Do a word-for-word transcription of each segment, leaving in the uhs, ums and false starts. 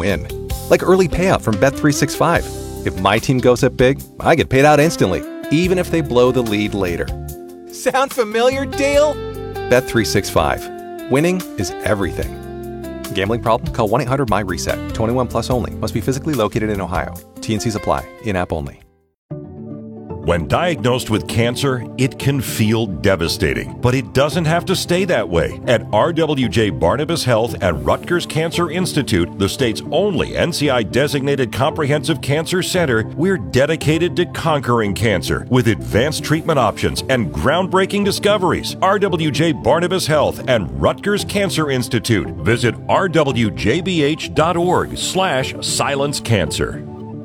win. Like early payout from Bet three sixty-five. If my team goes up big, I get paid out instantly, even if they blow the lead later. Sound familiar, Dale? Bet three sixty-five. Winning is everything. Gambling problem? Call one eight hundred M Y reset. twenty-one plus only. Must be physically located in Ohio. T N Cs apply. In-app only. When diagnosed with cancer, it can feel devastating, but it doesn't have to stay that way. At R W J Barnabas Health at Rutgers Cancer Institute, the state's only N C I-designated comprehensive cancer center, we're dedicated to conquering cancer with advanced treatment options and groundbreaking discoveries. R W J Barnabas Health and Rutgers Cancer Institute. Visit r w j b h dot org slash silence cancer.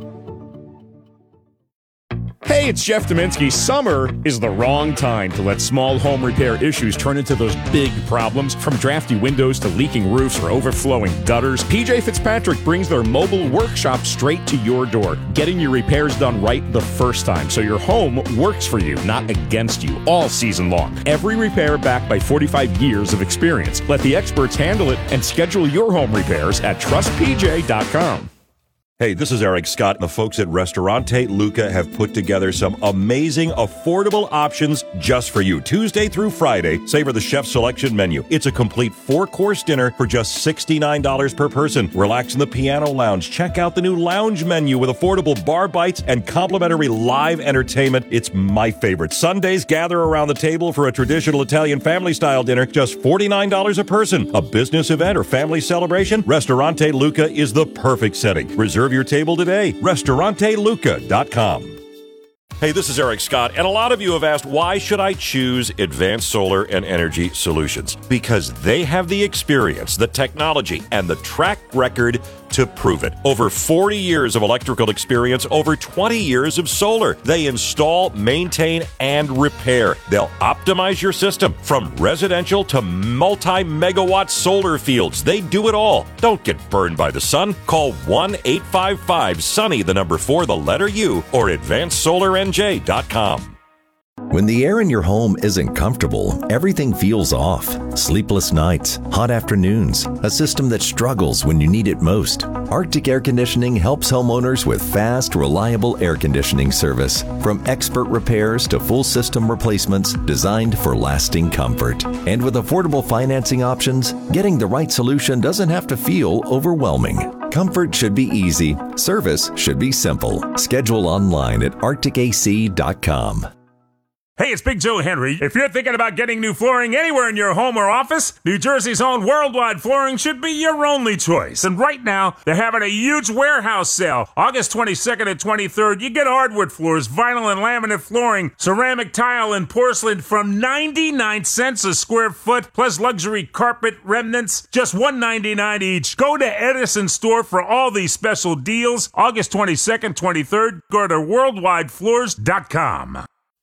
Hey, it's Jeff Dominski. Summer is the wrong time to let small home repair issues turn into those big problems. From drafty windows to leaking roofs or overflowing gutters, P J Fitzpatrick brings their mobile workshop straight to your door, getting your repairs done right the first time so your home works for you, not against you, all season long. Every repair backed by forty-five years of experience. Let the experts handle it and schedule your home repairs at trust p j dot com. Hey, this is Eric Scott. The folks at Ristorante Luca have put together some amazing, affordable options just for you. Tuesday through Friday, savor the chef's selection menu. It's a complete four-course dinner for just sixty-nine dollars per person. Relax in the piano lounge. Check out the new lounge menu with affordable bar bites and complimentary live entertainment. It's my favorite. Sundays, gather around the table for a traditional Italian family-style dinner, just forty-nine dollars a person. A business event or family celebration? Ristorante Luca is the perfect setting. Reserve your table today. Ristorante Luca dot com. Hey, this is Eric Scott, and a lot of you have asked, why should I choose Advanced Solar and Energy Solutions? Because they have the experience, the technology, and the track record to prove it. Over forty years of electrical experience, over twenty years of solar. They install, maintain, and repair. They'll optimize your system from residential to multi-megawatt solar fields. They do it all. Don't get burned by the sun. Call one eight five five sunny, the number four, the letter U, or advanced solar n j dot com. When the air in your home isn't comfortable, everything feels off. Sleepless nights, hot afternoons, a system that struggles when you need it most. Arctic Air Conditioning helps homeowners with fast, reliable air conditioning service. From expert repairs to full system replacements designed for lasting comfort. And with affordable financing options, getting the right solution doesn't have to feel overwhelming. Comfort should be easy. Service should be simple. Schedule online at arctic a c dot com. Hey, it's Big Joe Henry. If you're thinking about getting new flooring anywhere in your home or office, New Jersey's own Worldwide Flooring should be your only choice. And right now, they're having a huge warehouse sale. August twenty-second and twenty-third, you get hardwood floors, vinyl and laminate flooring, ceramic tile, and porcelain from ninety-nine cents a square foot, plus luxury carpet remnants, just one ninety-nine each. Go to Edison Store for all these special deals. August twenty-second, twenty-third, go to worldwide floors dot com.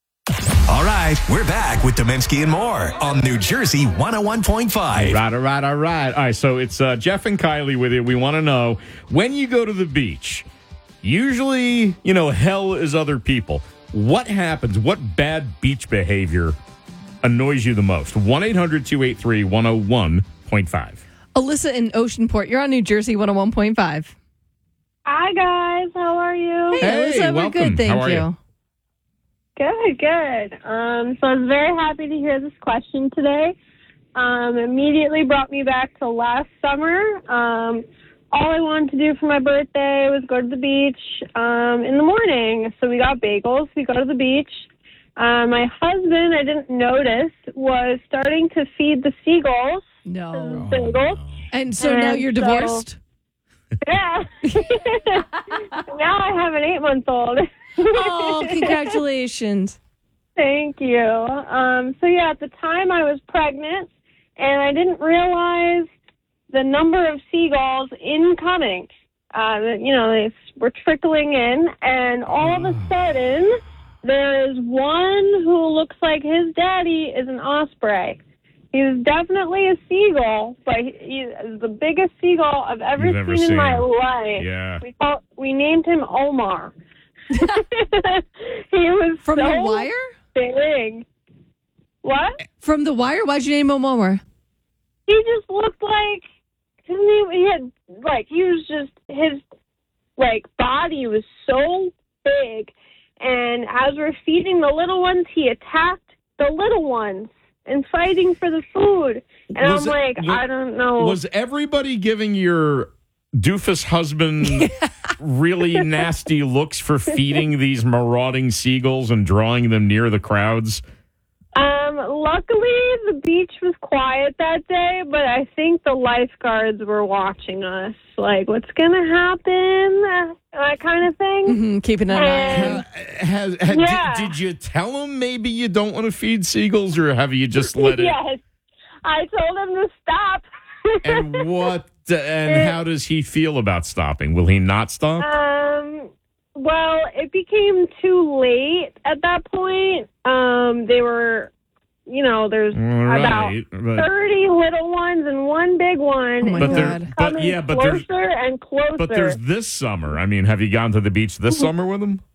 All right, we're back with Dominski and more on New Jersey one oh one point five. All right, all right, all right. All right, so it's uh, Jeff and Kylie with you. We want to know, when you go to the beach, usually, you know, hell is other people. What happens? What bad beach behavior annoys you the most? one eight hundred two eight three one oh one point five. Alyssa in Oceanport, you're on New Jersey one oh one point five. Hi, guys. How are you? Hey, Hey, Alyssa, we're welcome. good, thank How are you. you? Good, good. Um, so I was very happy to hear this question today. Um, immediately brought me back to last summer. Um, all I wanted to do for my birthday was go to the beach um, in the morning. So we got bagels. We go to the beach. Uh, my husband, I didn't notice, was starting to feed the seagulls No. the bagels. And so now And you're so- divorced? Yeah. Now I have an eight-month-old. Oh, congratulations. Thank you. Um, so, yeah, at the time I was pregnant, and I didn't realize the number of seagulls incoming. Uh, you know, they were trickling in, and all of a sudden, there is one who looks like his daddy is an osprey. He's definitely a seagull, but he, he's the biggest seagull I've ever You've seen, ever in seen. my life. Yeah. We, call, we named him Omar. He was From so The Wire? big. What? From The Wire? Why'd you name him Omar? He just looked like his name. He had like he was just like body was so big. And as we're feeding the little ones, he attacked the little ones and fighting for the food. And Was I'm it- like, was- I don't know. Was everybody giving your doofus husband really nasty looks for feeding these marauding seagulls and drawing them near the crowds? Um, luckily, the beach was quiet that day, but I think the lifeguards were watching us. Like, what's going to happen? That kind of thing. Mm-hmm, keeping an eye on And- him. Has, has, Yeah. did, did you tell him maybe you don't want to feed seagulls, or have you just let it? Yes. I told him to stop. And what? And how does he feel about stopping? Will he not stop? Um, well, it became too late at that point. Um, they were, you know, there's Right, about but- thirty little ones and one big one. Oh my But and there- God. it's but coming yeah, but there's- closer and closer. But there's this summer. I mean, have you gone to the beach this summer with him?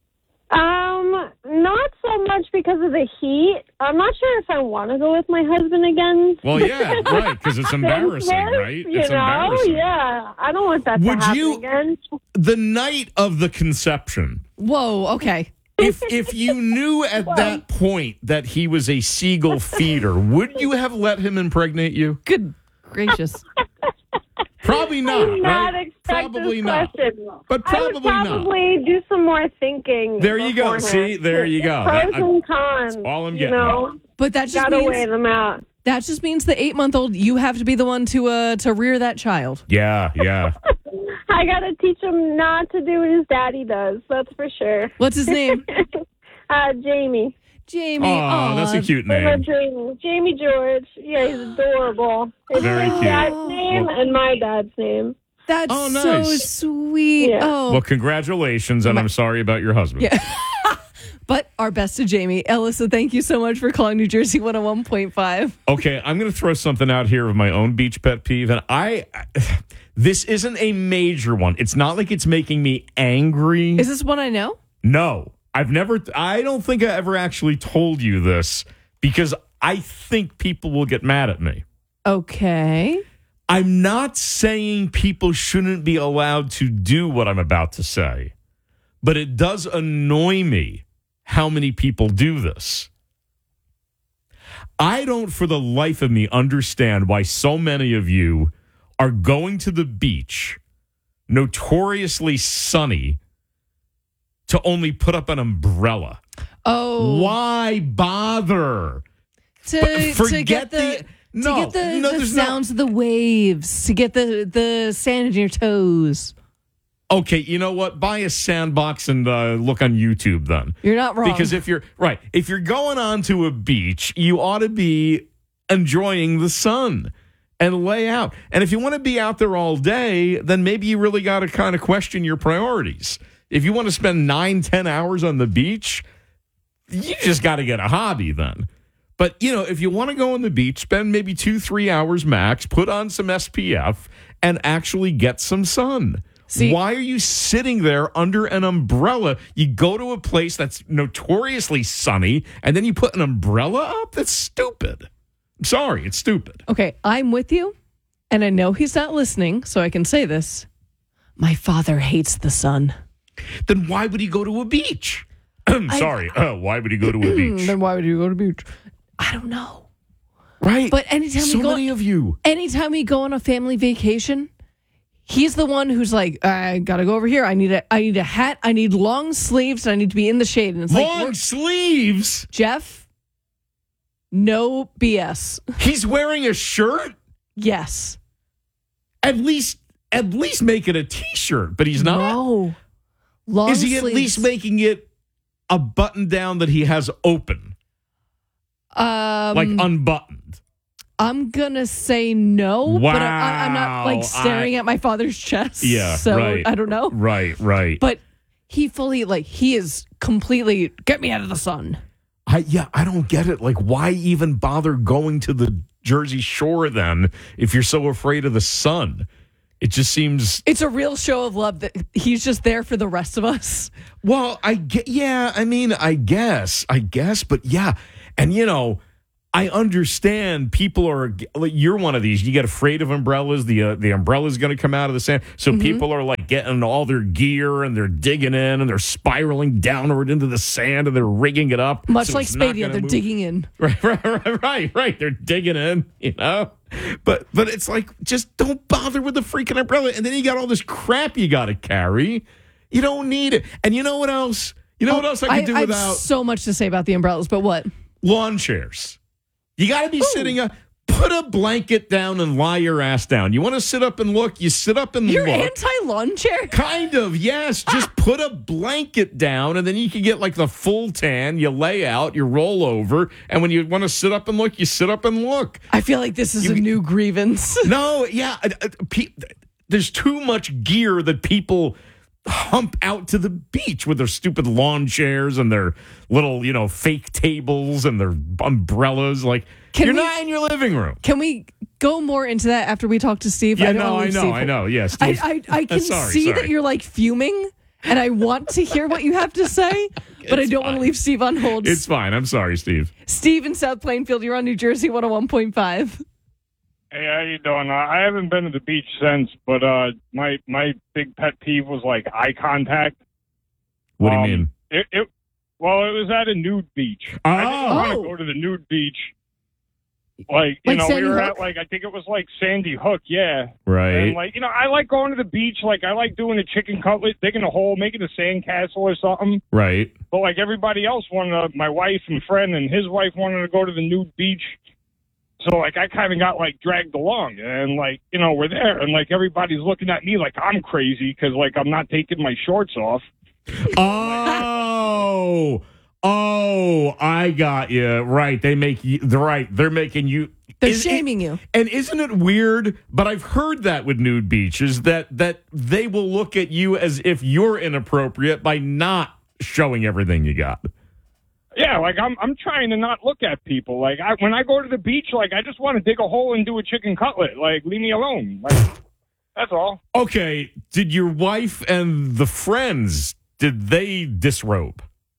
Um, not so much because of the heat. I'm not sure if I want to go with my husband again. Well, yeah, right, because it's embarrassing, Since this, right? You It's know, embarrassing. yeah. I don't want that Would to happen you- again. The night of the conception, Whoa, okay. if if you knew at that point that he was a seagull feeder, would you have let him impregnate you? Good gracious. Probably not, I did not right? expect Probably this not. question. But I would probably not. probably do some more thinking. There you go. beforehand. See, there you go. Pros That- I- and cons. all I'm you getting know, But that just gotta means weigh them out. that just means the eight month old you have to be the one to uh to rear that child. Yeah, yeah. I gotta teach him not to do what his daddy does. That's for sure. What's his name? uh, Jamie. Jamie. Oh, that's a Aw. cute I love name. Jamie. Jamie George. Yeah, he's adorable. It's Very his cute. dad's name and my dad's name. That's Oh, so nice. sweet. Yeah. Oh. Well, congratulations, and I'm sorry about your husband. Yeah. But our best to Jamie. Elissa, thank you so much for calling New Jersey one oh one point five. Okay, I'm going to throw something out here of my own beach pet peeve, and I. This isn't a major one. It's not like it's making me angry. Is this one I know? No, I've never. I don't think I ever actually told you this because I think people will get mad at me. Okay. I'm not saying people shouldn't be allowed to do what I'm about to say, but it does annoy me how many people do this. I don't, for the life of me, understand why so many of you are going to the beach, notoriously sunny, to only put up an umbrella. Oh. Why bother? To, But to forget get the, the- no, to get the, no, the there's not- sounds of the waves, to get the, the sand in your toes. Okay, you know what? Buy a sandbox and uh, look on YouTube then. You're not wrong. Because if you're right, if you're going onto a beach, you ought to be enjoying the sun and lay out. And if you want to be out there all day, then maybe you really got to kind of question your priorities. If you want to spend nine, ten hours on the beach, you just got to get a hobby then. But, you know, if you want to go on the beach, spend maybe two, three hours max, put on some S P F, and actually get some sun. See- Why are you sitting there under an umbrella? You go to a place that's notoriously sunny, and then you put an umbrella up? That's stupid. I'm sorry, it's stupid. Okay, I'm with you, and I know he's not listening, so I can say this. My father hates the sun. Then why would he go to a beach? Sorry, uh, why would he go to a beach? Then why would you go to the beach? I don't know. Right. But anytime so we go, many of you. anytime we go on a family vacation, he's the one who's like, I gotta go over here. I need a, I need a hat. I need long sleeves. And I need to be in the shade. And it's like, Long we're- sleeves? Jeff, no B S. He's wearing a shirt? Yes. At least at least make it a t-shirt, but he's not. No. Long Is he at sleeves. least making it a button down that he has open? Um, Like unbuttoned. I'm gonna say no, but I, I, I'm not Wow, like staring I- at my father's chest. Yeah, so right. I don't know. Right, right. But he fully like he is completely get me out of the sun. I yeah, I don't get it. Like, why even bother going to the Jersey Shore then if you're so afraid of the sun? It just seems. It's a real show of love that he's just there for the rest of us. Well, I get. Yeah, I mean, I guess, I guess, but yeah, and you know, I understand people are, like, you're one of these. You get afraid of umbrellas. The uh, the umbrella's going to come out of the sand. So mm-hmm. people are like getting all their gear and they're digging in and they're spiraling downward into the sand and they're rigging it up. Much so like Spadia, they're move. digging in. Right, right, right, right, right. They're digging in, you know? But but it's like, just don't bother with the freaking umbrella. And then you got all this crap you got to carry. You don't need it. And you know what else? You know oh, what else I could I, do I without? I have so much to say about the umbrellas, but what? Lawn chairs. You got to be Ooh. sitting up. Put a blanket down and lie your ass down. You want to sit up and look? You sit up and You're look. You're anti-lawn chair? Kind of, yes. Just put a blanket down, and then you can get like the full tan. You lay out, you roll over, and when you want to sit up and look, you sit up and look. I feel like this is you, a new grievance. No, yeah. Uh, uh, pe- there's too much gear that people hump out to the beach with their stupid lawn chairs and their little, you know, fake tables and their umbrellas. Like, can you're we, not in your living room. Can we go more into that after we talk to Steve? Yeah, I no, I know, Steve. I know. Yes, yeah, I, I, I can sorry, see sorry. that you're like fuming, and I want to hear what you have to say, but I don't fine. want to leave Steve on hold. It's fine. I'm sorry, Steve. Steve in South Plainfield, you're on New Jersey one oh one point five. Hey, how you doing? Uh, I haven't been to the beach since, but uh, my my big pet peeve was like eye contact. What do you um, mean? It, it well, it was at a nude beach. Oh. I didn't want to go to the nude beach. Like you like know, Sandy we were Hook? at like I think it was like Sandy Hook, yeah. Right. And like you know, I like going to the beach. Like I like doing a chicken cutlet, digging a hole, making a sandcastle or something. Right. But like everybody else wanted, to, my wife and friend and his wife wanted to go to the nude beach. So, like, I kind of got, like, dragged along. And, like, you know, we're there. And, like, everybody's looking at me like I'm crazy because, like, I'm not taking my shorts off. Oh. Oh, I got you. Right. They make you, right. They're making you. They're is, shaming you. And isn't it weird? But I've heard that with nude beaches, that, that they will look at you as if you're inappropriate by not showing everything you got. Yeah, like I'm I'm trying to not look at people. Like I when I go to the beach, like I just want to dig a hole and do a chicken cutlet. Like leave me alone. Like that's all. Okay, did your wife and the friends, did they disrobe?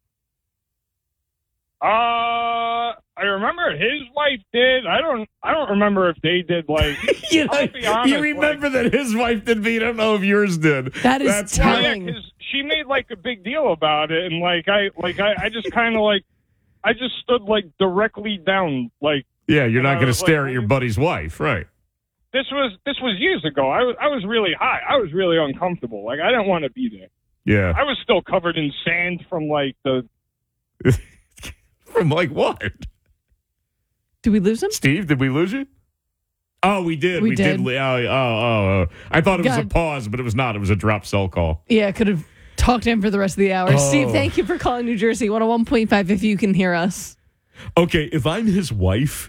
Uh I remember his wife did. I don't I don't remember if they did like you, know, I'll be honest, you remember like, that his wife did, but you don't know if yours did. That is That's telling. Yeah, she made like a big deal about it, and like I like I, I just kind of like I just stood like directly down, like yeah, you're not going to stare like, at your buddy's wife, right? This was this was years ago. I was I was really high. I was really uncomfortable. Like I didn't want to be there. Yeah, I was still covered in sand from like the from like what? Did we lose him, Steve? Did we lose you? Oh, we did. We, we did. did. Oh, oh, oh, oh. I thought it was God. a pause, but it was not. It was a drop cell call. Yeah, could have talked to him for the rest of the hour. Oh. Steve, thank you for calling New Jersey one oh one point five if you can hear us. Okay, if I'm his wife,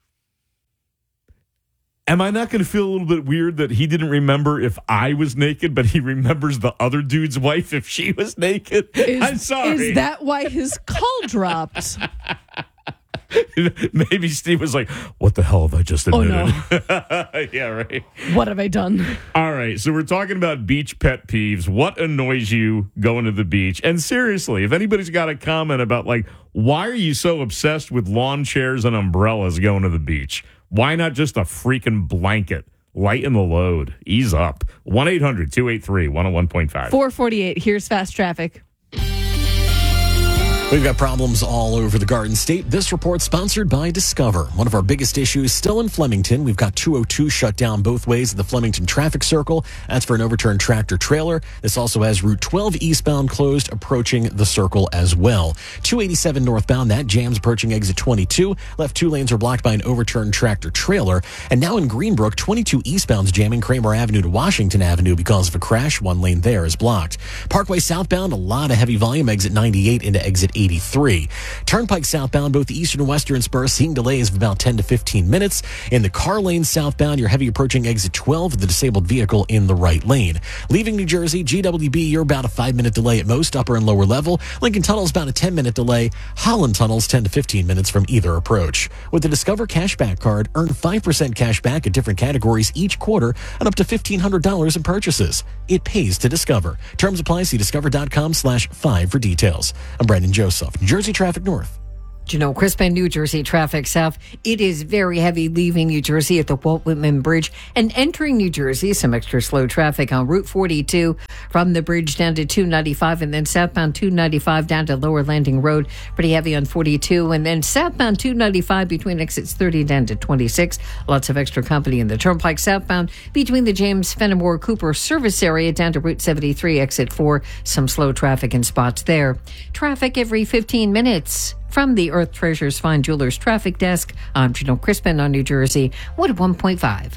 am I not going to feel a little bit weird that he didn't remember if I was naked, but he remembers the other dude's wife if she was naked? Is, I'm sorry. Is that why his call dropped? Maybe Steve was like, what the hell have I just admitted? Oh, no. Yeah, right. What have I done? All right, so we're talking about beach pet peeves. What annoys you going to the beach? And seriously, if anybody's got a comment about, like, why are you so obsessed with lawn chairs and umbrellas going to the beach? Why not just a freaking blanket? Lighten the load. Ease up. one eight hundred two eight three one oh one point five. four forty-eight, here's fast traffic. We've got problems all over the Garden State. This report sponsored by Discover. One of our biggest issues still in Flemington. We've got two oh two shut down both ways at the Flemington traffic circle. That's for an overturned tractor trailer. This also has Route twelve eastbound closed approaching the circle as well. two eighty-seven northbound, that jams approaching exit twenty-two. Left two lanes are blocked by an overturned tractor trailer. And now in Greenbrook, twenty-two eastbound's jamming Kramer Avenue to Washington Avenue because of a crash. One lane there is blocked. Parkway southbound, a lot of heavy volume, exit ninety-eight into exit eighty-three. Turnpike southbound, both the eastern and western spurs seeing delays of about ten to fifteen minutes. In the car lane southbound, you're heavy approaching exit twelve with the disabled vehicle in the right lane. Leaving New Jersey, G W B, you're about a five minute delay at most, upper and lower level. Lincoln Tunnel's about a ten minute delay. Holland Tunnel's ten to fifteen minutes from either approach. With the Discover Cashback Card, earn five percent cash back at different categories each quarter and up to fifteen hundred dollars in purchases. It pays to Discover. Terms apply. See discover.com slash five for details. I'm Brandon Joseph, New Jersey Traffic North. Janelle Crispin, New Jersey traffic south. It is very heavy leaving New Jersey at the Walt Whitman Bridge and entering New Jersey. Some extra slow traffic on Route forty-two from the bridge down to two ninety-five and then southbound two ninety-five down to Lower Landing Road. Pretty heavy on forty-two and then southbound two ninety-five between exits thirty down to twenty-six. Lots of extra company in the Turnpike southbound between the James Fenimore Cooper service area down to Route seventy-three, exit four. Some slow traffic in spots there. Traffic every fifteen minutes. From the Earth Treasures Fine Jewelers Traffic Desk, I'm Janelle Crispin on New Jersey one oh one point five.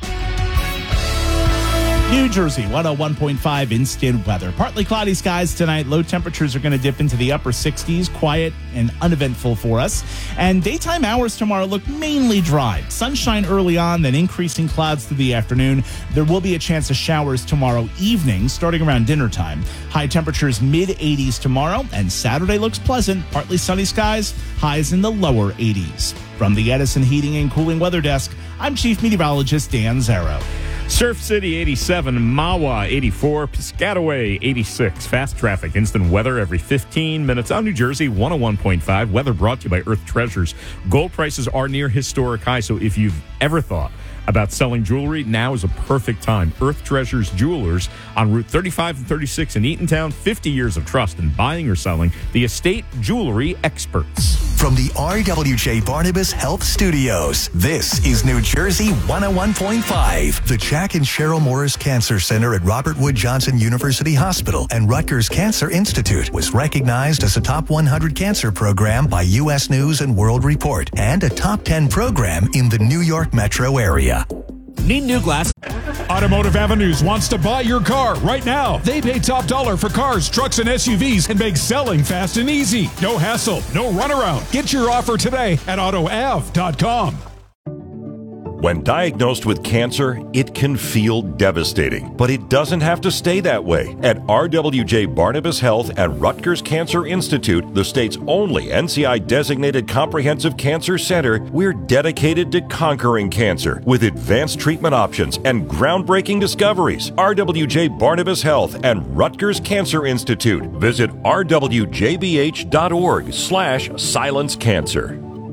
New Jersey, one oh one point five instant weather. Partly cloudy skies tonight. Low temperatures are going to dip into the upper sixties. Quiet and uneventful for us. And daytime hours tomorrow look mainly dry. Sunshine early on, then increasing clouds through the afternoon. There will be a chance of showers tomorrow evening, starting around dinner time. High temperatures mid eighties tomorrow, and Saturday looks pleasant. Partly sunny skies, highs in the lower eighties. From the Edison Heating and Cooling Weather Desk, I'm Chief Meteorologist Dan Zarrow. Surf City eighty-seven, Mahwah eighty-four, Piscataway eighty-six. Fast traffic, instant weather every fifteen minutes on New Jersey one oh one point five. Weather brought to you by Earth Treasures. Gold prices are near historic highs, so if you've ever thought about selling jewelry, now is a perfect time. Earth Treasures Jewelers on Route thirty-five and thirty-six in Eatontown. fifty years of trust in buying or selling. The estate jewelry experts. From the R W J Barnabas Health Studios, this is New Jersey one oh one point five. The Jack and Cheryl Morris Cancer Center at Robert Wood Johnson University Hospital and Rutgers Cancer Institute was recognized as a top one hundred cancer program by U S News and World Report and a top ten program in the New York metro area. Need new glass? Automotive Avenues wants to buy your car right now. They pay top dollar for cars, trucks, and S U Vs and make selling fast and easy. No hassle, no runaround. Get your offer today at auto av dot com. When diagnosed with cancer, it can feel devastating, but it doesn't have to stay that way. At R W J Barnabas Health and Rutgers Cancer Institute, the state's only N C I-designated comprehensive cancer center, we're dedicated to conquering cancer with advanced treatment options and groundbreaking discoveries. R W J Barnabas Health and Rutgers Cancer Institute. Visit r w j b h dot org slash silence cancer.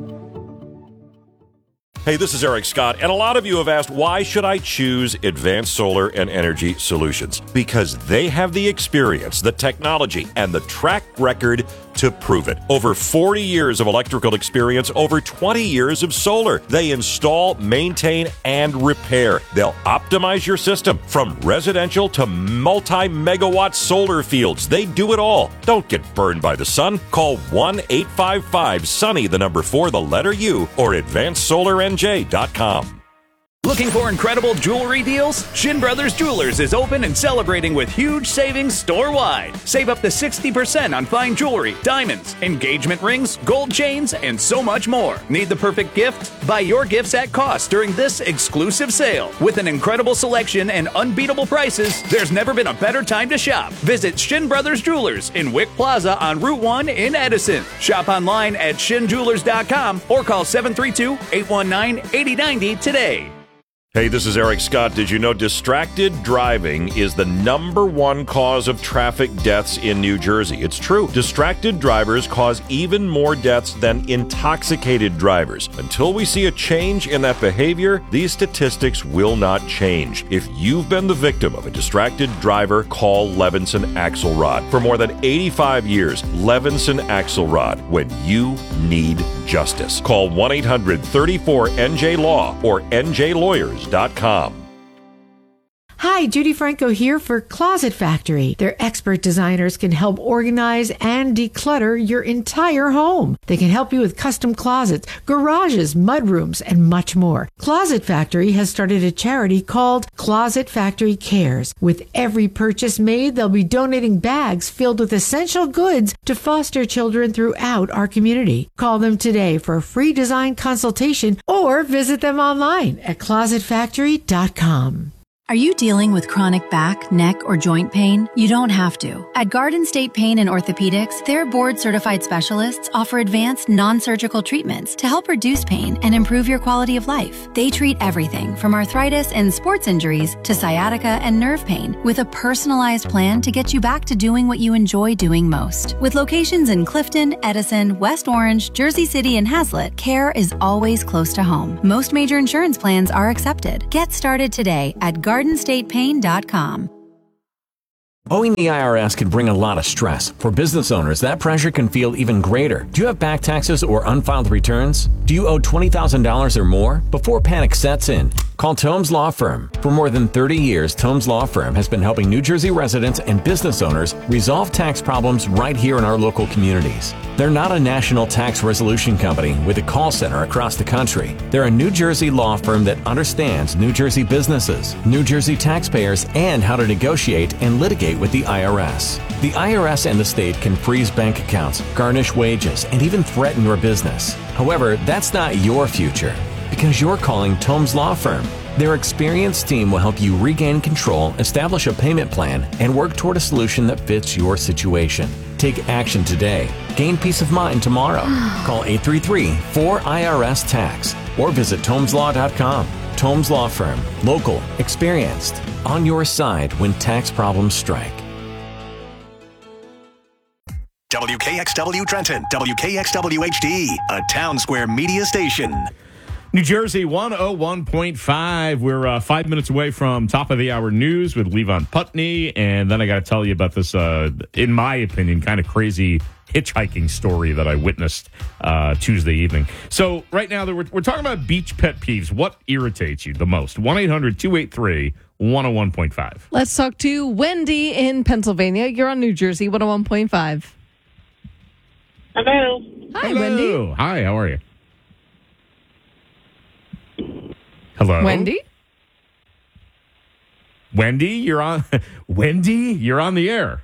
Hey, this is Eric Scott, and a lot of you have asked, why should I choose Advanced Solar and Energy Solutions? Because they have the experience, the technology, and the track record to prove it. Over forty years of electrical experience, over twenty years of solar. They install, maintain, and repair. They'll optimize your system from residential to multi-megawatt solar fields. They do it all. Don't get burned by the sun. Call one eight five five SUNNY, the number four, the letter U, or advanced solar n j dot com. Looking for incredible jewelry deals? Shin Brothers Jewelers is open and celebrating with huge savings store-wide. Save up to sixty percent on fine jewelry, diamonds, engagement rings, gold chains, and so much more. Need the perfect gift? Buy your gifts at cost during this exclusive sale. With an incredible selection and unbeatable prices, there's never been a better time to shop. Visit Shin Brothers Jewelers in Wick Plaza on Route one in Edison. Shop online at shin jewelers dot com or call seven three two, eight one nine, eight zero nine zero today. Hey, this is Eric Scott. Did you know distracted driving is the number one cause of traffic deaths in New Jersey? It's true. Distracted drivers cause even more deaths than intoxicated drivers. Until we see a change in that behavior, these statistics will not change. If you've been the victim of a distracted driver, call Levinson Axelrod. For more than eighty-five years, Levinson Axelrod, when you need justice. Call one eight hundred, three four, N J, law or n j lawyers dot com. Hi, Judy Franco here for Closet Factory. Their expert designers can help organize and declutter your entire home. They can help you with custom closets, garages, mudrooms, and much more. Closet Factory has started a charity called Closet Factory Cares. With every purchase made, they'll be donating bags filled with essential goods to foster children throughout our community. Call them today for a free design consultation or visit them online at closet factory dot com. Are you dealing with chronic back, neck, or joint pain? You don't have to. At Garden State Pain and Orthopedics, their board-certified specialists offer advanced non-surgical treatments to help reduce pain and improve your quality of life. They treat everything from arthritis and sports injuries to sciatica and nerve pain with a personalized plan to get you back to doing what you enjoy doing most. With locations in Clifton, Edison, West Orange, Jersey City, and Hazlet, care is always close to home. Most major insurance plans are accepted. Get started today at garden state pain dot com. Owing the I R S can bring a lot of stress. For business owners, that pressure can feel even greater. Do you have back taxes or unfiled returns? Do you owe twenty thousand dollars or more? Before panic sets in, call Tomes Law Firm. For more than thirty years, Tomes Law Firm has been helping New Jersey residents and business owners resolve tax problems right here in our local communities. They're not a national tax resolution company with a call center across the country. They're a New Jersey law firm that understands New Jersey businesses, New Jersey taxpayers, and how to negotiate and litigate with the I R S. The I R S and the state can freeze bank accounts, garnish wages, and even threaten your business. However, that's not your future because you're calling Tomes Law Firm. Their experienced team will help you regain control, establish a payment plan, and work toward a solution that fits your situation. Take action today. Gain peace of mind tomorrow. Call eight three three, four I R S, tax or visit tomes law dot com. Tomes Law Firm. Local. Experienced. On your side when tax problems strike. W K X W Trenton, W K X W H D, a Town Square media station. New Jersey one oh one point five. We're uh, five minutes away from top of the hour news with Levon Putney. And then I got to tell you about this, uh, in my opinion, kind of crazy hitchhiking story that I witnessed uh, Tuesday evening. So right now, we're, we're talking about beach pet peeves. What irritates you the most? one eight hundred two eight three one oh one point five. Let's talk to Wendy in Pennsylvania. You're on New Jersey one oh one point five. Hello. Hi, Hello. Wendy. Hi, how are you? Hello? Wendy? Wendy, you're on Wendy, you're on the air.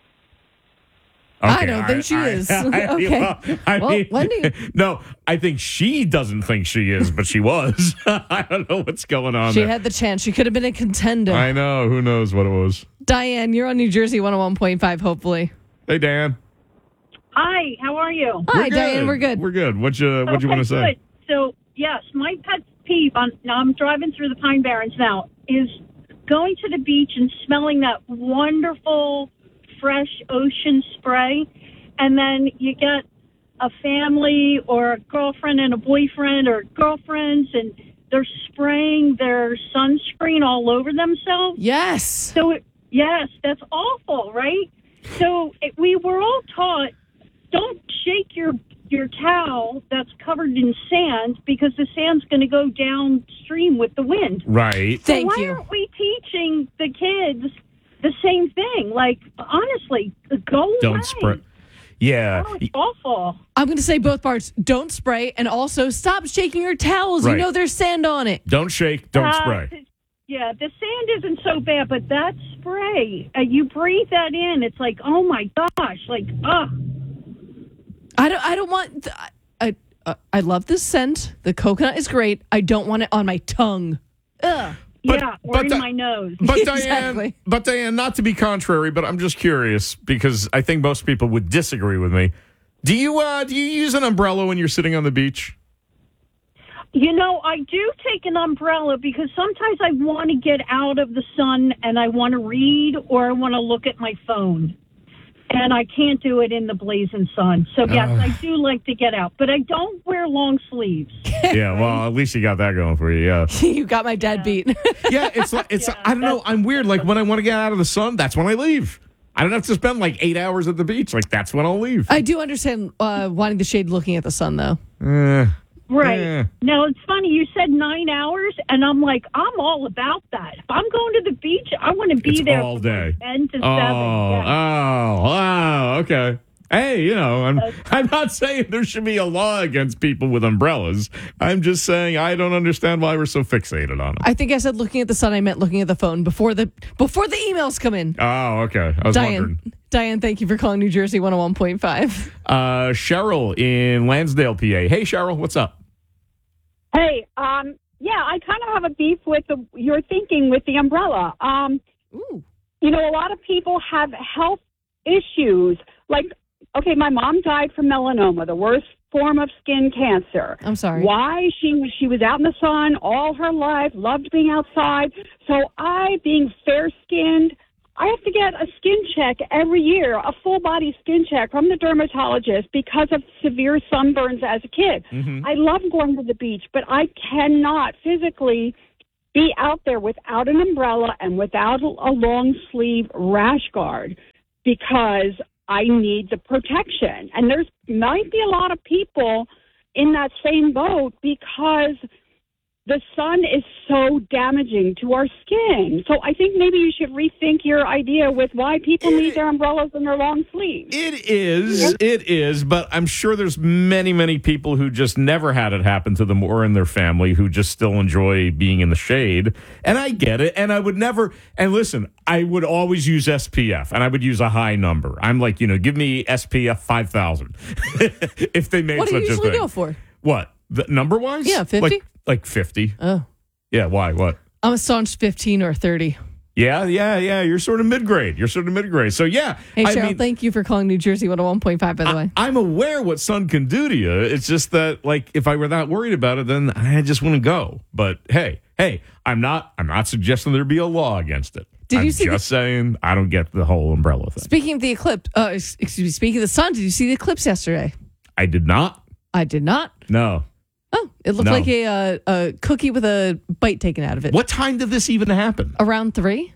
I don't think she I, is. I, I, Okay. Well, I Well, mean, Wendy. No, I think she doesn't think she is, but she was. I don't know what's going on She there. had the chance. She could have been a contender. I know. Who knows what it was? Diane, you're on New Jersey one oh one point five, hopefully. Hey, Dan. Hi, how are you? Hi, We're Diane. good. We're good. We're good. What you What you Okay, want to say? Good. So, yes, my pet peeve, on, now I'm driving through the Pine Barrens now, is going to the beach and smelling that wonderful, fresh ocean spray. And then you get a family or a girlfriend and a boyfriend or girlfriends, and they're spraying their sunscreen all over themselves. Yes. So, it, yes, that's awful, right? So it, we were all taught, don't shake your your towel that's covered in sand because the sand's going to go downstream with the wind. Right. So why aren't we teaching the kids the same thing? Like, honestly, go Don't away. spray. Yeah. Oh, it's awful. I'm going to say both parts. Don't spray, and also stop shaking your towels. Right. You know there's sand on it. Don't shake. Don't Uh, spray. th- Yeah, the sand isn't so bad, but that spray, uh, you breathe that in, it's like, oh my gosh, like, ugh. I don't. I don't want. th- I. Uh, I love this scent. The coconut is great. I don't want it on my tongue. Ugh. But- yeah, or but in the- my nose. But Diane, Exactly. but Diane, not to be contrary, but I'm just curious because I think most people would disagree with me. Do you uh, do you use an umbrella when you're sitting on the beach? You know, I do take an umbrella because sometimes I want to get out of the sun and I want to read or I want to look at my phone. And I can't do it in the blazing sun. So, yes, Uh. I do like to get out. But I don't wear long sleeves. Yeah, well, at least you got that going for you. Yeah, you got my dad beat. yeah. It's like it's. I don't know. I'm weird. Like when I want to get out of the sun, that's when I leave. I don't have to spend like eight hours at the beach. Like that's when I'll leave. I do understand uh, wanting the shade, looking at the sun, though. Eh. Right. Yeah. Now, it's funny. You said nine hours, and I'm like, I'm all about that. If I'm going to the beach, I want to be It's there all from day. like ten to Oh, seven. Yeah. oh, oh, okay. Hey, you know, I'm I'm not saying there should be a law against people with umbrellas. I'm just saying I don't understand why we're so fixated on them. I think I said looking at the sun. I meant looking at the phone before the before the emails come in. Oh, okay. I was Diane, wondering. Diane, thank you for calling New Jersey one oh one point five. Uh, Cheryl in Lansdale, P A. Hey, Cheryl, what's up? Hey, um, yeah, I kind of have a beef with the, your thinking with the umbrella. Um, Ooh. You know, a lot of people have health issues. Like, okay, my mom died from melanoma, the worst form of skin cancer. I'm sorry. Why? She, she was out in the sun all her life, loved being outside. So I, being fair-skinned, I have to get a skin check every year, a full-body skin check from the dermatologist because of severe sunburns as a kid. Mm-hmm. I love going to the beach, but I cannot physically be out there without an umbrella and without a long-sleeve rash guard because I need the protection. And there's might be a lot of people in that same boat because the sun is so damaging to our skin. So I think maybe you should rethink your idea with why people need their umbrellas and their long sleeves. It is. It is. But I'm sure there's many, many people who just never had it happen to them or in their family who just still enjoy being in the shade. And I get it. And I would never. And listen, I would always use S P F and I would use a high number. I'm like, you know, give me S P F five thousand if they made What do such you a usually thing. go for? What? The number wise? Yeah, fifty? Like, like fifty. Oh. Yeah, why? What? I'm a staunch fifteen or thirty. Yeah, yeah, yeah. You're sort of mid-grade. You're sort of mid-grade. So, yeah. Hey, I Cheryl, mean, thank you for calling New Jersey one oh one point five, by the way. I'm aware what sun can do to you. It's just that, like, if I were that worried about it, then I just wouldn't go. But, hey, hey, I'm not I'm not suggesting there be a law against it. Did I'm you see just saying I don't get the whole umbrella thing. Speaking of the eclipse, uh, excuse me, speaking of the sun, did you see the eclipse yesterday? I did not. I did not. No. Oh, it looked No. like a, uh, a cookie with a bite taken out of it. What time did this even happen? Around three?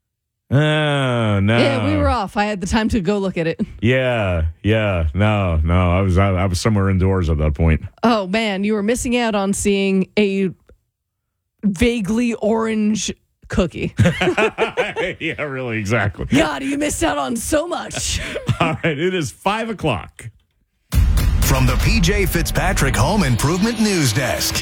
Oh, no. Yeah, we were off. I had the time to go look at it. Yeah, yeah. No, no. I was I, I was somewhere indoors at that point. Oh, man, you were missing out on seeing a vaguely orange cookie. Yeah, really, exactly. God, you missed out on so much. All right, it is five o'clock. From the P J Fitzpatrick Home Improvement News Desk.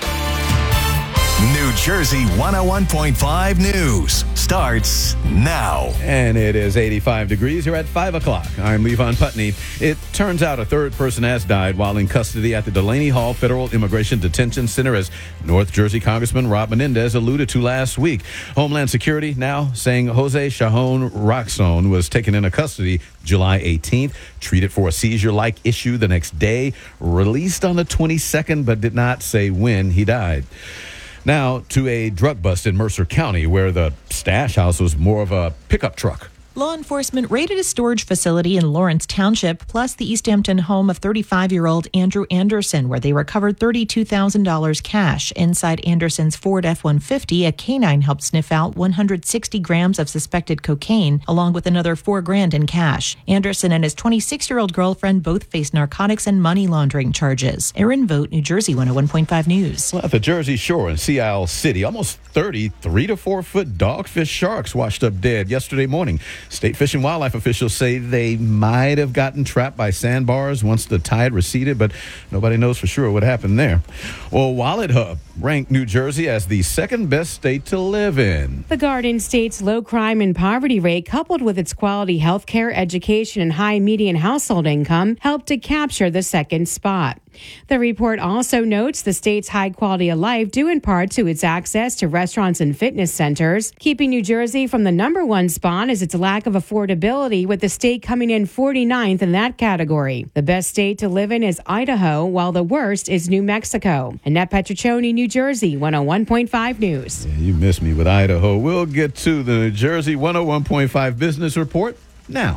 New Jersey one oh one point five News starts now. And it is eighty-five degrees here at five o'clock. I'm Levon Putney. It turns out a third person has died while in custody at the Delaney Hall Federal Immigration Detention Center, as North Jersey Congressman Rob Menendez alluded to last week. Homeland Security now saying Jose Shajon Roxon was taken into custody July eighteenth, treated for a seizure-like issue the next day, released on the twenty-second, but did not say when he died. Now to a drug bust in Mercer County, where the stash house was more of a pickup truck. Law enforcement raided a storage facility in Lawrence Township, plus the East Hampton home of thirty-five-year-old Andrew Anderson, where they recovered thirty-two thousand dollars cash. Inside Anderson's Ford F one fifty, a canine helped sniff out one hundred sixty grams of suspected cocaine, along with another four grand in cash. Anderson and his twenty-six-year-old girlfriend both face narcotics and money laundering charges. Erin Vogt, New Jersey one oh one point five News. Well, at the Jersey Shore in Sea Isle City, almost thirty three to four foot dogfish sharks washed up dead yesterday morning. State Fish and Wildlife officials say they might have gotten trapped by sandbars once the tide receded, but nobody knows for sure what happened there. Well, Wallet Hub ranked New Jersey as the second best state to live in. The Garden State's low crime and poverty rate, coupled with its quality health care, education, and high median household income, helped to capture the second spot. The report also notes the state's high quality of life due in part to its access to restaurants and fitness centers. Keeping New Jersey from the number one spot is its lack of affordability, with the state coming in forty-ninth in that category. The best state to live in is Idaho, while the worst is New Mexico. Annette Petriccioni, New Jersey one oh one point five News. Yeah, you missed me with Idaho. We'll get to the New Jersey one oh one point five Business Report now.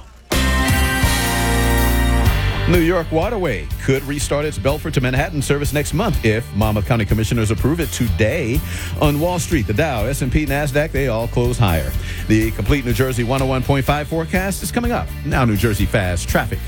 New York Waterway could restart its Belford to Manhattan service next month if Monmouth County Commissioners approve it today. On Wall Street, the Dow, S and P, NASDAQ, they all close higher. The complete New Jersey one oh one point five forecast is coming up. Now New Jersey Fast Traffic.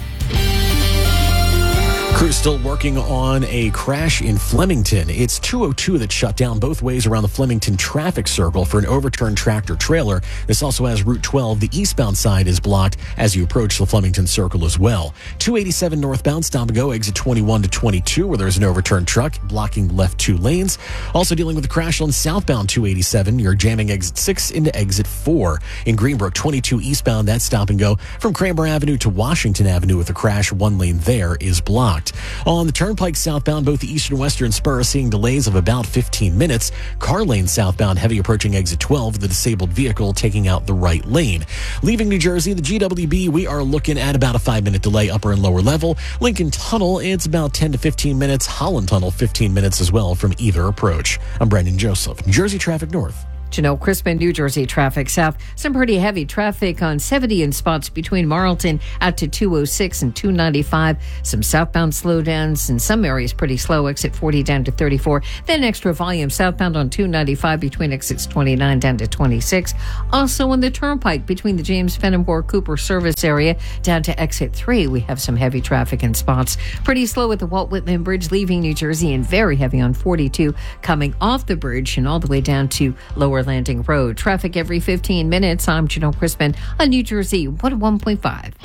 Crews still working on a crash in Flemington. It's two oh two that shut down both ways around the Flemington traffic circle for an overturned tractor trailer. This also has Route twelve. The eastbound side is blocked as you approach the Flemington circle as well. two eighty-seven northbound, stop and go, exit twenty-one to twenty-two, where there's an overturned truck blocking left two lanes. Also dealing with a crash on southbound two eighty-seven. You're jamming exit six into exit four. In Greenbrook, twenty-two eastbound, that's stop and go from Cranber Avenue to Washington Avenue with a crash. One lane there is blocked. On the Turnpike southbound, both the east and western spur are seeing delays of about fifteen minutes. Car lane southbound, heavy approaching exit twelve, the disabled vehicle taking out the right lane. Leaving New Jersey, the G W B, we are looking at about a five-minute delay upper and lower level. Lincoln Tunnel, it's about ten to fifteen minutes. Holland Tunnel, fifteen minutes as well from either approach. I'm Brandon Joseph, New Jersey Traffic North. Janelle Crispin, New Jersey Traffic South. Some pretty heavy traffic on seventy in spots between Marlton out to two oh six and two ninety-five. Some southbound slowdowns in some areas pretty slow. Exit forty down to thirty-four. Then extra volume southbound on two ninety-five between exits twenty-nine down to twenty-six. Also on the Turnpike between the James Fenimore Cooper service area down to exit three. We have some heavy traffic in spots. Pretty slow at the Walt Whitman Bridge leaving New Jersey and very heavy on forty-two coming off the bridge and all the way down to Lower Landing Road. Traffic every fifteen minutes. I'm Janelle Crispin on New Jersey one oh one point five.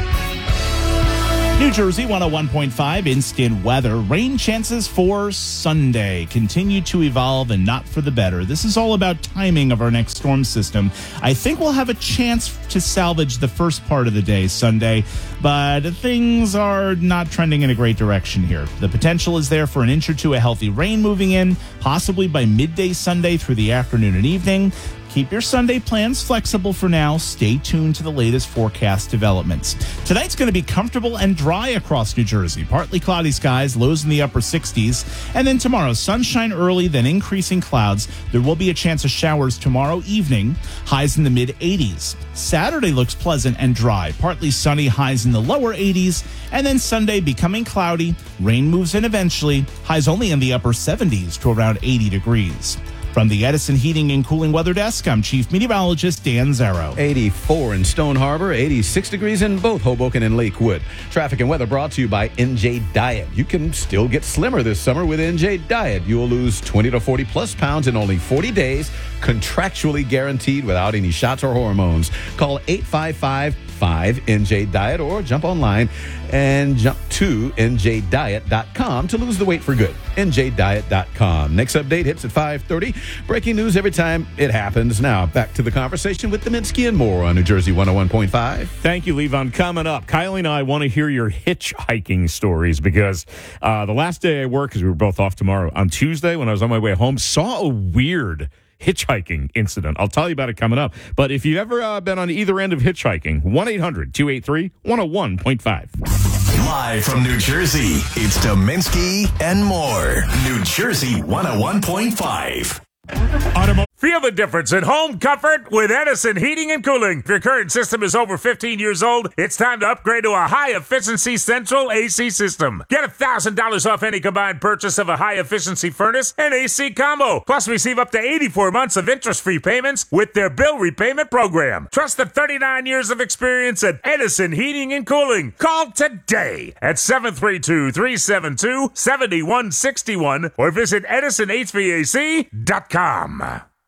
New Jersey one oh one point five instant weather. Rain chances for Sunday continue to evolve and not for the better. This is all about timing of our next storm system. I think we'll have a chance to salvage the first part of the day Sunday, but things are not trending in a great direction here. The potential is there for an inch or two of healthy rain moving in, possibly by midday Sunday through the afternoon and evening. Keep your Sunday plans flexible for now. Stay tuned to the latest forecast developments. Tonight's going to be comfortable and dry across New Jersey. Partly cloudy skies, lows in the upper sixties. And then tomorrow, sunshine early, then increasing clouds. There will be a chance of showers tomorrow evening, highs in the mid eighties. Saturday looks pleasant and dry, partly sunny, highs in the lower eighties. And then Sunday becoming cloudy, rain moves in eventually, highs only in the upper seventies to around eighty degrees. From the Edison Heating and Cooling Weather Desk, I'm Chief Meteorologist Dan Zarrow. eighty-four in Stone Harbor, eighty-six degrees in both Hoboken and Lakewood. Traffic and weather brought to you by N J Diet. You can still get slimmer this summer with N J Diet. You'll lose twenty to forty plus pounds in only forty days, contractually guaranteed without any shots or hormones. Call eight five five, five N J Diet or jump online and jump to N J diet dot com to lose the weight for good. N J diet dot com. Next update hits at five thirty. Breaking news every time it happens. Now, back to the conversation with Dominski and more on New Jersey one oh one point five. Thank you, Levon. Coming up, Kylie and I want to hear your hitchhiking stories because uh, the last day I work, because we were both off tomorrow, on Tuesday when I was on my way home, saw a weird hitchhiking incident. I'll tell you about it coming up. But if you've ever uh, been on either end of hitchhiking, one eight hundred two eight three one oh one point five. Live from New Jersey, it's Dominski and more. New Jersey one oh one point five. Automo- Feel the difference in home comfort with Edison Heating and Cooling. If your current system is over fifteen years old, it's time to upgrade to a high-efficiency central A C system. Get one thousand dollars off any combined purchase of a high-efficiency furnace and A C combo. Plus, receive up to eighty-four months of interest-free payments with their bill repayment program. Trust the thirty-nine years of experience at Edison Heating and Cooling. Call today at seven three two, three seven two, seven one six one or visit edison h v a c dot com.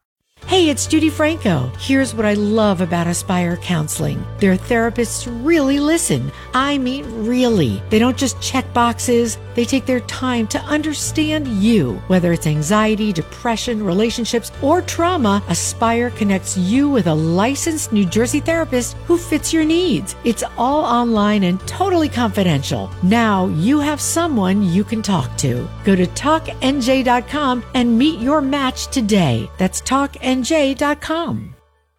Hey, it's Judy Franco. Here's what I love about Aspire Counseling. Their therapists really listen. I mean, really. They don't just check boxes. They take their time to understand you. Whether it's anxiety, depression, relationships, or trauma, Aspire connects you with a licensed New Jersey therapist who fits your needs. It's all online and totally confidential. Now you have someone you can talk to. Go to talk n j dot com and meet your match today. That's talk n j dot com.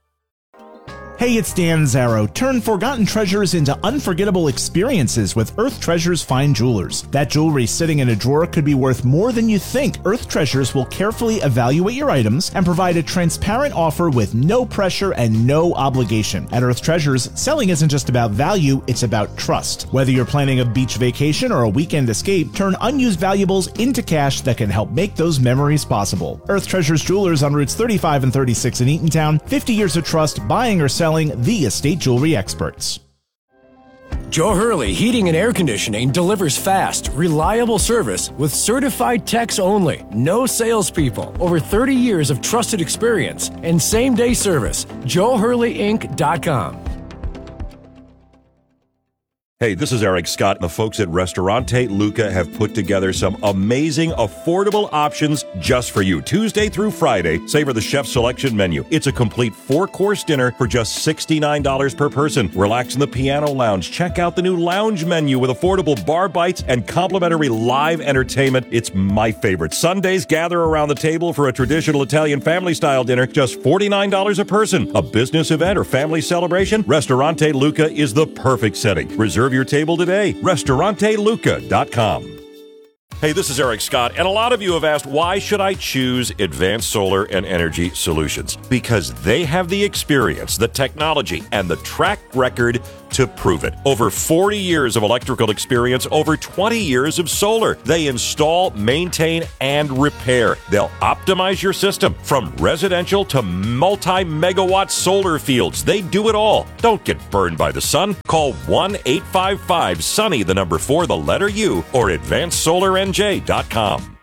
Hey, it's Dan Zarrow. Turn forgotten treasures into unforgettable experiences with Earth Treasures Fine Jewelers. That jewelry sitting in a drawer could be worth more than you think. Earth Treasures will carefully evaluate your items and provide a transparent offer with no pressure and no obligation. At Earth Treasures, selling isn't just about value, it's about trust. Whether you're planning a beach vacation or a weekend escape, turn unused valuables into cash that can help make those memories possible. Earth Treasures Jewelers on Routes thirty-five and thirty-six in Eatontown. fifty years of trust, buying or selling, the estate jewelry experts. Joe Hurley Heating and Air Conditioning delivers fast, reliable service with certified techs only. No salespeople. Over thirty years of trusted experience and same-day service. Joe Hurley Inc dot com. Hey, this is Eric Scott. The folks at Restaurante Luca have put together some amazing, affordable options just for you. Tuesday through Friday, savor the chef's selection menu. It's a complete four-course dinner for just sixty-nine dollars per person. Relax in the piano lounge. Check out the new lounge menu with affordable bar bites and complimentary live entertainment. It's my favorite. Sundays, gather around the table for a traditional Italian family-style dinner, just forty-nine dollars a person. A business event or family celebration? Restaurante Luca is the perfect setting. Reserve your table today. Restaurante Luca dot com. Hey, this is Eric Scott, and a lot of you have asked, why should I choose Advanced Solar and Energy Solutions? Because they have the experience, the technology, and the track record to prove it. Over forty years of electrical experience, over twenty years of solar. They install, maintain, and repair. They'll optimize your system from residential to multi-megawatt solar fields. They do it all. Don't get burned by the sun. Call one eight five five SUNNY, the number four, the letter U, or advanced solar n j dot com.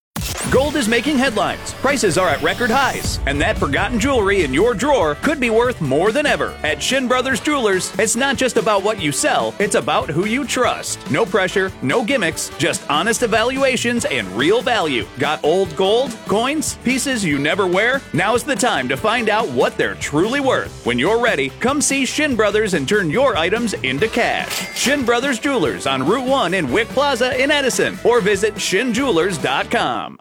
Gold is making headlines. Prices are at record highs, and that forgotten jewelry in your drawer could be worth more than ever. At Shin Brothers Jewelers, it's not just about what you sell, it's about who you trust. No pressure, no gimmicks, just honest evaluations and real value. Got old gold, coins, pieces you never wear? Now's the time to find out what they're truly worth. When you're ready, come see Shin Brothers and turn your items into cash. Shin Brothers Jewelers on Route one in Wick Plaza in Edison, or visit shin jewelers dot com.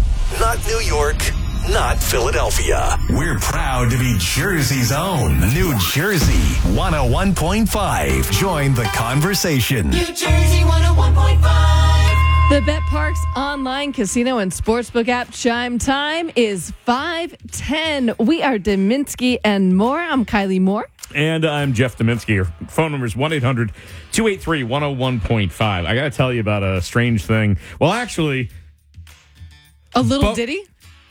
Not New York, not Philadelphia. We're proud to be Jersey's own. New Jersey one oh one point five. Join the conversation. New Jersey one oh one point five. The Bet Parks online casino and sportsbook app chime time is five ten. We are Deminsky and Moore. I'm Kylie Moore. And I'm Jeff Deminsky. Your phone number is one eight hundred two eight three one oh one point five. I got to tell you about a strange thing. Well, actually... A little but, ditty?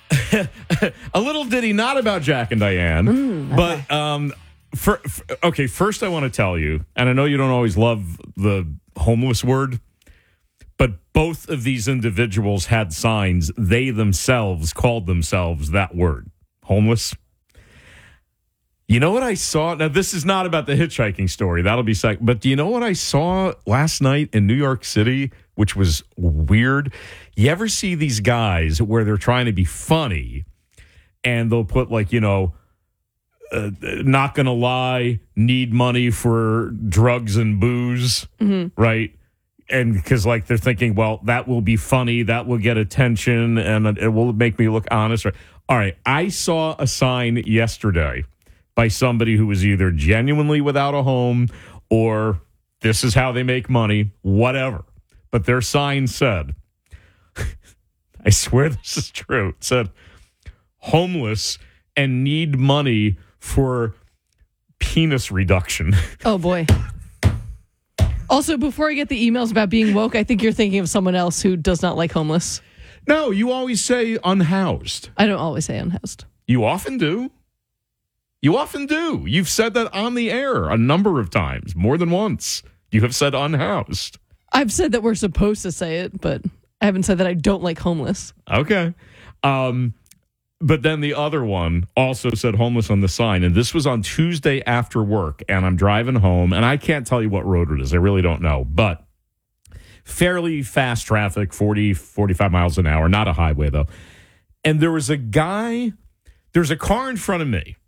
a little ditty, not about Jack and Diane. Mm, okay. But, um, for, for, okay, first I want to tell you, and I know you don't always love the homeless word, but both of these individuals had signs. They themselves called themselves that word, homeless. You know what I saw? Now, this is not about the hitchhiking story. That'll be second. But do you know what I saw last night in New York City, which was weird? You ever see these guys where they're trying to be funny and they'll put like, you know, uh, not going to lie, need money for drugs and booze, mm-hmm. right? And because like they're thinking, well, that will be funny, that will get attention, and it will make me look honest. All right, I saw a sign yesterday by somebody who was either genuinely without a home or this is how they make money, whatever. But their sign said, I swear this is true, it said, homeless and need money for penis reduction. Oh, boy. Also, before I get the emails about being woke, I think you're thinking of someone else who does not like homeless. No, you always say unhoused. I don't always say unhoused. You often do. You often do. You've said that on the air a number of times, more than once. You have said unhoused. I've said that we're supposed to say it, but I haven't said that I don't like homeless. Okay. Um, but then the other one also said homeless on the sign, and this was on Tuesday after work, and I'm driving home, and I can't tell you what road it is. I really don't know, but fairly fast traffic, forty, forty-five miles an hour, not a highway, though. And there was a guy, there's a car in front of me,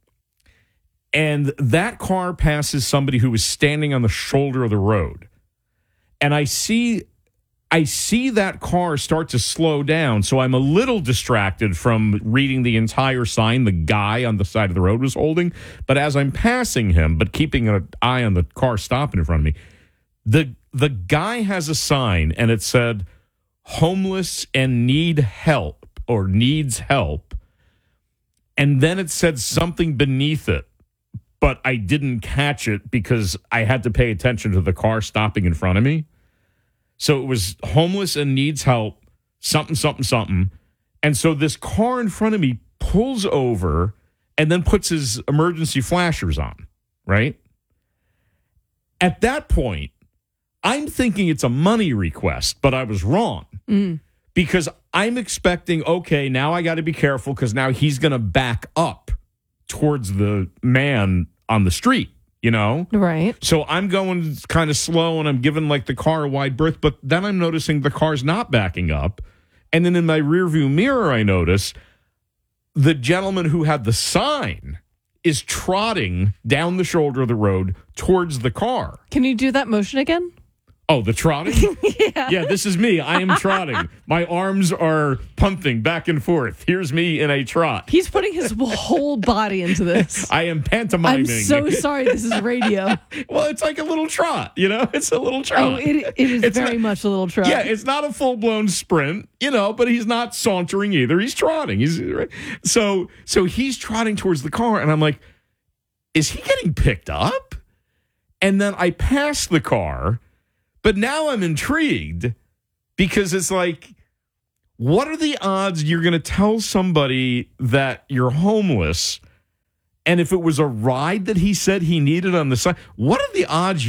and that car passes somebody who was standing on the shoulder of the road. And I see I see that car start to slow down, so I'm a little distracted from reading the entire sign the guy on the side of the road was holding. But as I'm passing him, but keeping an eye on the car stopping in front of me, the the guy has a sign, and it said, homeless and need help, or needs help. And then it said something beneath it, but I didn't catch it because I had to pay attention to the car stopping in front of me. So it was homeless and needs help, something, something, something. And so this car in front of me pulls over and then puts his emergency flashers on, right? At that point, I'm thinking it's a money request, but I was wrong. Mm. Because I'm expecting, okay, now I got to be careful because now he's going to back up towards the man on the street, you know? Right. So I'm going kind of slow and I'm giving like the car a wide berth, but then I'm noticing the car's not backing up. And then in my rearview mirror, I notice the gentleman who had the sign is trotting down the shoulder of the road towards the car. Can you do that motion again? Oh, the trotting? yeah. Yeah, this is me. I am trotting. My arms are pumping back and forth. Here's me in a trot. He's putting his whole body into this. I am pantomiming. I'm so sorry this is radio. Well, it's like a little trot, you know? It's a little trot. Oh, it, it is It's very not- much a little trot. Yeah, it's not a full-blown sprint, you know, but he's not sauntering either. He's trotting. He's so so he's trotting towards the car, and I'm like, is he getting picked up? And then I pass the car, but now I'm intrigued because it's like, what are the odds you're going to tell somebody that you're homeless? And if it was a ride that he said he needed on the side, what are the odds